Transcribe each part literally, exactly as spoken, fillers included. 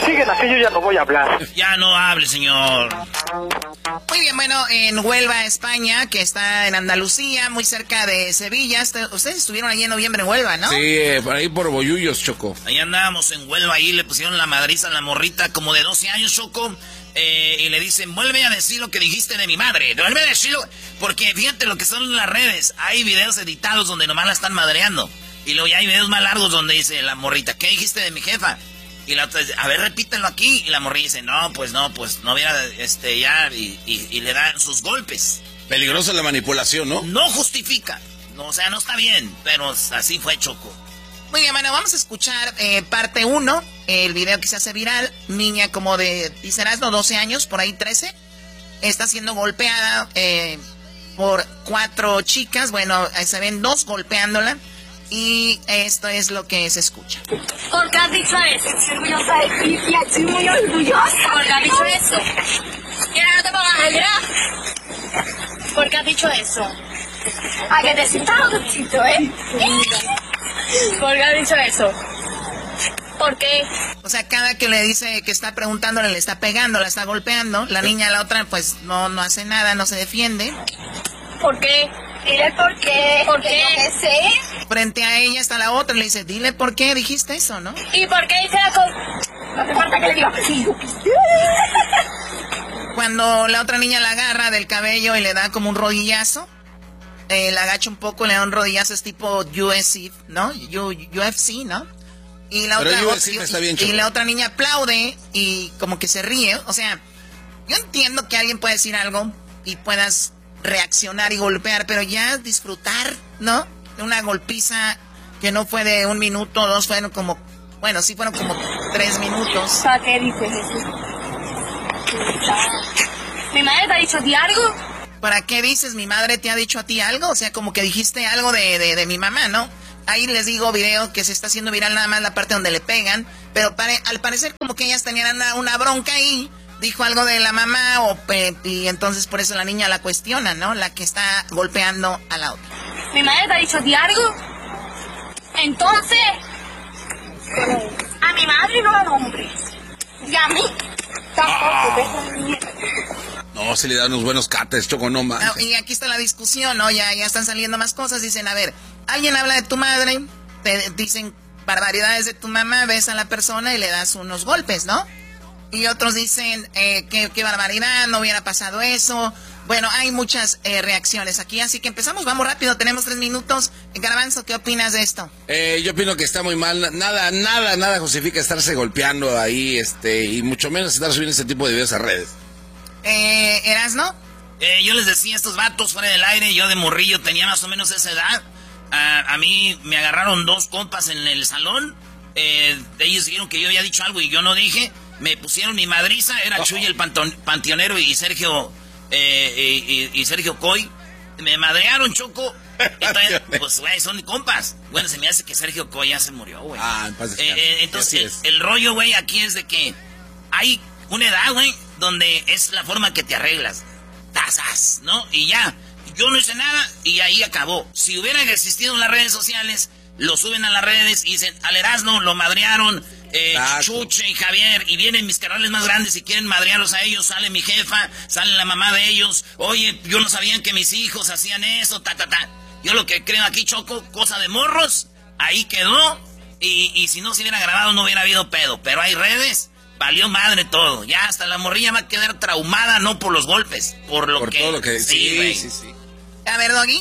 siguen así yo ya no voy a hablar. Ya no hable, señor. Muy bien, bueno, en Huelva, España, que está en Andalucía, muy cerca de Sevilla. Ustedes estuvieron allí en noviembre en Huelva, ¿no? Sí, eh, por ahí por Bollullos, Choco. Ahí andábamos en Huelva, ahí le pusieron la madriza a la morrita como de doce años, Choco. Eh, y le dicen, vuelve a decir lo que dijiste de mi madre. Vuelve a decirlo. Porque fíjate lo que son las redes. Hay videos editados donde nomás la están madreando. Y luego ya hay videos más largos donde dice la morrita, ¿qué dijiste de mi jefa? Y la otra dice, a ver, repítelo aquí. Y la morrita dice, no, pues no, pues no hubiera, este, ya, y, y, y le dan sus golpes. Peligrosa la manipulación, ¿no? No justifica. No, o sea, no está bien, pero así fue, Choco. Muy bien, bueno, vamos a escuchar eh, parte uno, el video que se hace viral. Niña como de, dicerás, no, doce años, por ahí trece. Está siendo golpeada eh, por cuatro chicas. Bueno, se ven dos golpeándola. Y esto es lo que se escucha. ¿Por qué has dicho eso? Estoy orgullosa de ti, tía, estoy muy orgullosa. ¿Por qué has dicho eso? Y ahora no te pongas a llorar. ¿Por qué has dicho eso? A que te sientas orgullosito, ¿eh? ¿Por qué has dicho eso? ¿Por qué? O sea, cada que le dice que está preguntándole, le está pegando, la está golpeando. La niña, la otra, pues no, no hace nada, no se defiende. ¿Por qué? Dile por qué. ¿Por qué? No sé. Frente a ella está la otra, le dice, dile por qué dijiste eso, ¿no? ¿Y por qué dice la cosa? No hace falta que le diga sí. Cuando la otra niña la agarra del cabello y le da como un rodillazo, eh, la agacha un poco, le da un rodillazo, es tipo U F C, ¿no? U, UFC, ¿no? Y la, Pero otra, U F C y, está bien, y la otra niña aplaude y como que se ríe. O sea, yo entiendo que alguien puede decir algo y puedas reaccionar y golpear, pero ya disfrutar, ¿no? Una golpiza que no fue de un minuto, dos, fueron como, bueno, sí fueron como tres minutos. ¿Para qué dices eso? ¿Mi madre te ha dicho a ti algo? ¿Para qué dices mi madre te ha dicho a ti algo? O sea, como que dijiste algo de, de, de mi mamá, ¿no? Ahí les digo video que se está haciendo viral nada más la parte donde le pegan, pero pare, al parecer como que ellas tenían una, una bronca ahí. Dijo algo de la mamá o y entonces por eso la niña la cuestiona, ¿no? La que está golpeando a la otra. ¿Mi madre te ha dicho a ti algo? Entonces, a mi madre no la nombres. Y a mí tampoco. No, se le dan unos buenos cates, Choco, no más. No, y aquí está la discusión, ¿no? Ya, ya están saliendo más cosas. Dicen, a ver, alguien habla de tu madre, te dicen barbaridades de tu mamá, ves a la persona y le das unos golpes, ¿no? Y otros dicen, eh, qué, qué barbaridad, no hubiera pasado eso. Bueno, hay muchas eh, reacciones aquí, así que empezamos, vamos rápido, tenemos tres minutos. Garbanzo, ¿qué opinas de esto? Eh, yo opino que está muy mal, nada, nada, nada justifica estarse golpeando ahí, este, y mucho menos estar subiendo este tipo de videos a redes. Eh, ¿Erasno? Eh, yo les decía a estos vatos fuera del aire, yo de morrillo tenía más o menos esa edad. A, a mí me agarraron dos compas en el salón, eh, ellos dijeron que yo había dicho algo y yo no dije. Me pusieron mi madriza, era Chuy el panton, panteonero y Sergio eh, y, y Sergio Coy. Me madrearon, Choco. Entonces, pues, güey, son compas. Bueno, se me hace que Sergio Coy ya se murió, güey. Ah, en paz descanse. eh, eh, Entonces, el, el rollo, güey, aquí es de que hay una edad, güey, donde es la forma que te arreglas. Tazas, ¿no? Y ya, yo no hice nada y ahí acabó. Si hubieran existido en las redes sociales, lo suben a las redes y dicen, al Erasmo lo madrearon. Eh, Chuche y Javier, y vienen mis carnales más grandes y quieren madrearlos a ellos, sale mi jefa, sale la mamá de ellos, oye, yo no sabía que mis hijos hacían eso, ta, ta, ta. Yo lo que creo aquí, Choco, cosa de morros, ahí quedó, y, y si no se hubiera grabado no hubiera habido pedo, pero hay redes, valió madre todo, ya hasta la morrilla va a quedar traumada, no por los golpes, por lo por que... todo lo que... Sí, sí, sí, sí. A ver, Doggy.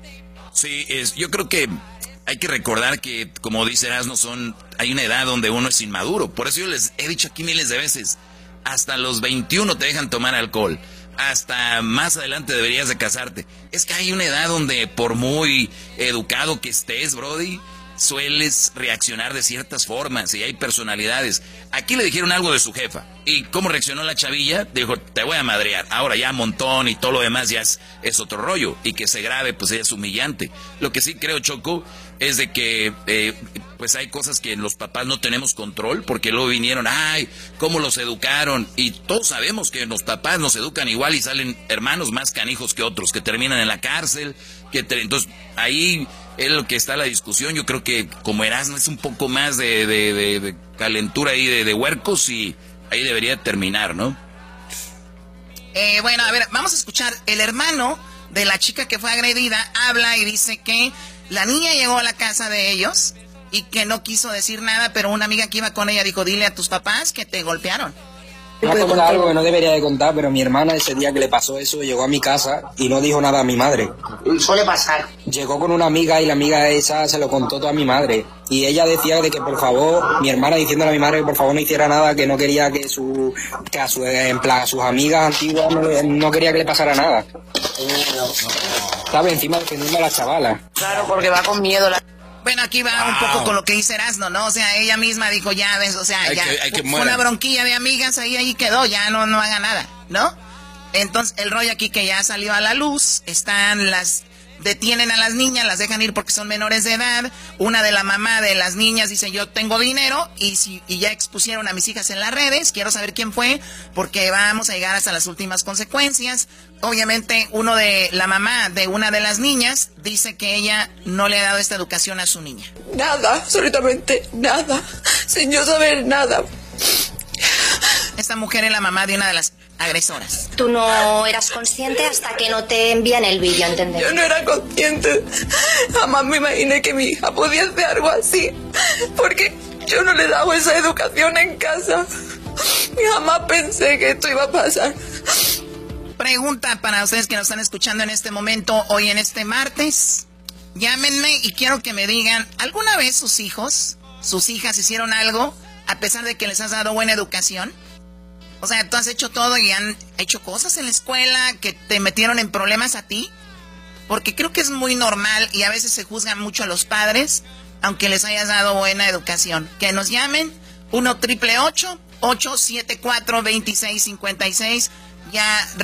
Sí, es, yo creo que hay que recordar que, como dice Erasmo, son, hay una edad donde uno es inmaduro. Por eso yo les he dicho aquí miles de veces, hasta los veintiuno te dejan tomar alcohol. Hasta más adelante deberías de casarte. Es que hay una edad donde por muy educado que estés, brody, sueles reaccionar de ciertas formas y hay personalidades. Aquí le dijeron algo de su jefa. ¿Y cómo reaccionó la chavilla? Dijo, te voy a madrear. Ahora ya montón y todo lo demás ya es, es otro rollo. Y que se grabe, pues ella es humillante. Lo que sí creo, Choco, es de que eh, pues hay cosas que los papás no tenemos control, porque luego vinieron, ay, cómo los educaron. Y todos sabemos que los papás nos educan igual y salen hermanos más canijos que otros, que terminan en la cárcel. Que te, entonces ahí es lo que está la discusión. Yo creo que como Erasmo es un poco más de, de, de, de calentura ahí, de, de huercos, y ahí debería terminar, ¿no? Eh, bueno, a ver, vamos a escuchar. El hermano de la chica que fue agredida habla y dice que la niña llegó a la casa de ellos y que no quiso decir nada, pero una amiga que iba con ella dijo, dile a tus papás que te golpearon. Voy a contar algo que no debería de contar, pero mi hermana ese día que le pasó eso llegó a mi casa y no dijo nada a mi madre. Suele pasar. Llegó con una amiga y la amiga esa se lo contó todo a mi madre. Y ella decía de que por favor, mi hermana diciéndole a mi madre que por favor no hiciera nada, que no quería que su que a, su, en plan, a sus amigas antiguas no, no quería que le pasara nada. ¿Sabes? Encima defendiendo a la chavala. Claro, porque va con miedo la... Bueno, aquí va wow. un poco con lo que dice Erasmo, ¿no? O sea, ella misma dijo, ya ves, o sea, hay ya que, hay que fue una bronquilla de amigas, ahí, ahí quedó, ya no, no haga nada, ¿no? Entonces, el rollo aquí que ya salió a la luz, están las... Detienen a las niñas, las dejan ir porque son menores de edad. Una de la mamá de las niñas dice, yo tengo dinero, y, si, y ya expusieron a mis hijas en las redes. Quiero saber quién fue, porque vamos a llegar hasta las últimas consecuencias. Obviamente, uno de la mamá de una de las niñas dice que ella no le ha dado esta educación a su niña. Nada, absolutamente nada, sin yo saber nada. Esta mujer es la mamá de una de las agresoras. Tú no eras consciente hasta que no te envían el vídeo, ¿entendés? Yo no era consciente. Jamás me imaginé que mi hija podía hacer algo así. Porque yo no le he dado esa educación en casa. Y jamás pensé que esto iba a pasar. Pregunta para ustedes que nos están escuchando en este momento, hoy en este martes. Llámenme y quiero que me digan, ¿alguna vez sus hijos, sus hijas hicieron algo a pesar de que les has dado buena educación? O sea, tú has hecho todo y han hecho cosas en la escuela que te metieron en problemas a ti. Porque creo que es muy normal y a veces se juzgan mucho a los padres, aunque les hayas dado buena educación. Que nos llamen, uno triple ocho, ocho siete cuatro, dos seis cinco seis. Ya